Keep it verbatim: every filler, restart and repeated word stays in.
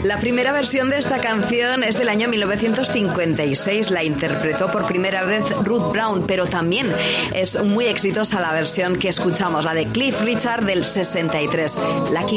La primera versión de esta canción es del año mil novecientos cincuenta y seis. La interpretó por primera vez Ruth Brown, pero también es muy exitosa la versión que escuchamos, la de Cliff Richard del sesenta y tres. Lucky